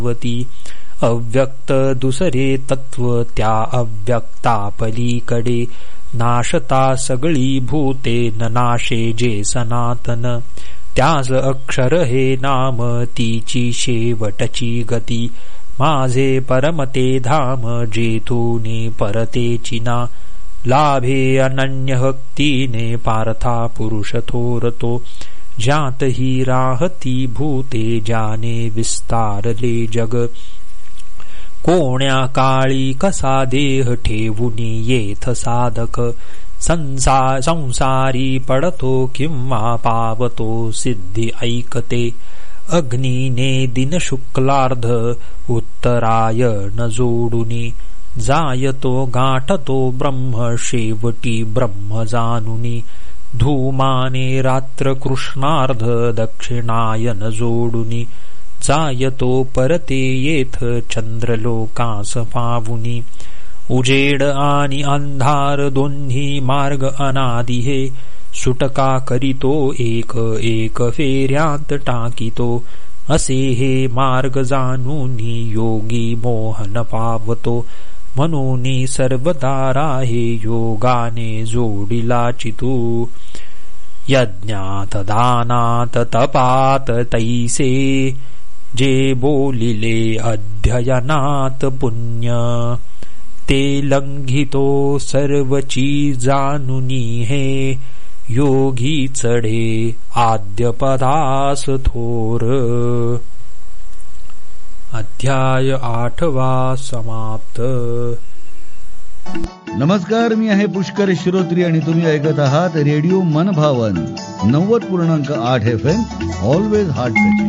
अव्यक्त दुसरे तत्व त्या अव्यक्ता पलीकडे, नाशता सगळी भूते न नाशे जे सनातन. त्यास अक्षर हे नाम तीची शेवटची गती, माझे परमते धाम जेथूने परतेची ना. लाभे अनन्य भक्तीने पार्था पुरुष थोरतो, ज्यात ही राहती भूते ज्याने विस्तारले जग. कोण्या काळी कसा देह ठेवुनी येथ साधक, संसारी पडतो किंवा पावतो सिद्धी ऐकते. अग्नीने दिन शुक्लार्ध उत्तरायण जोडुनी, जायतो गाठतो ब्रह्म शेवटी ब्रह्म जानुनी. धूमाने रात्र कृष्णार्ध दक्षिणायन जोडुनी, जायतो परते येथ चंद्रलोकास पावुनी. उजेड आणि अंधार दोन्ही मार्ग अनादि हे, सुटका करीतो एक एक फेऱ्यात टाकितो. असे हे मार्ग जाणूनी योगी मोहन पावतो, म्हणून सर्वदा राहे योगाने जोडिला चितू. यज्ञात दानात तपात तैसे, जे बोलिले अध्ययनात पुण्य. ते लंघितो सर्वची जाणुनी हे, योगी चढे आद्यपदास थोर. अध्याय 8 समाप्त. नमस्कार, मी आहे पुष्कर श्रोत्री आणि तुम्ही ऐकत आहात रेडिओ मनभावन 90.8 FM. Always heart touching.